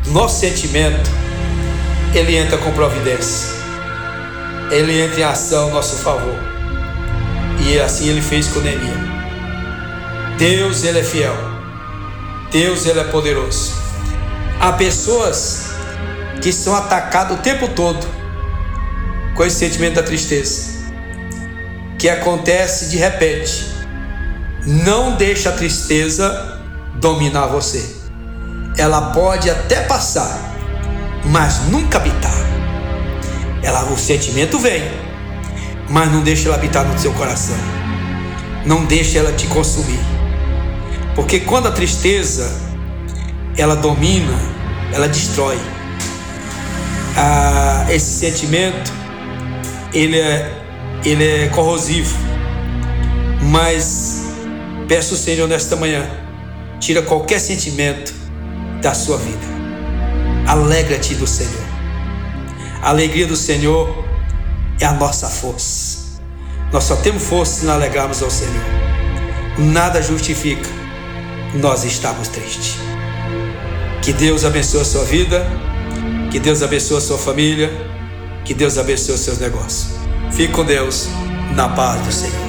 nosso sentimento, ele entra com providência, ele entra em ação a nosso favor. E assim ele fez com Neemias. Deus, ele é fiel. Deus, ele é poderoso. Há pessoas que são atacadas o tempo todo com esse sentimento da tristeza, que acontece de repente. Não deixa a tristeza dominar você. Ela pode até passar, mas nunca habitar. O sentimento vem, mas não deixa ela habitar no seu coração. Não deixa ela te consumir. Porque quando a tristeza ela domina, ela destrói. Esse sentimento ele é corrosivo. Mas peço ao Senhor nesta manhã, tira qualquer sentimento da sua vida. Alegra-te do Senhor. A alegria do Senhor é a nossa força. Nós só temos força se nos alegrarmos ao Senhor. Nada justifica nós estarmos tristes. Que Deus abençoe a sua vida, que Deus abençoe a sua família, que Deus abençoe os seus negócios. Fique com Deus, na paz do Senhor.